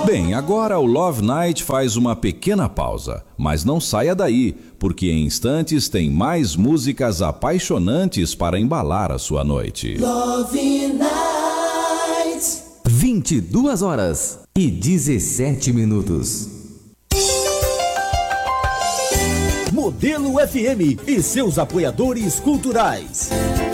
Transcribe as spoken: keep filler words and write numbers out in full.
Bem, agora o Love Night faz uma pequena pausa, mas não saia daí, porque em instantes tem mais músicas apaixonantes para embalar a sua noite. Love Night. vinte e duas horas e dezessete minutos. Modelo F M e seus apoiadores culturais.